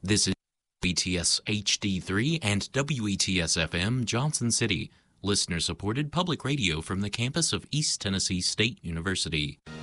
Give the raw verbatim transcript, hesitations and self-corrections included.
This is W E T S H D three and W E T S F M Johnson City, listener-supported public radio from the campus of East Tennessee State University.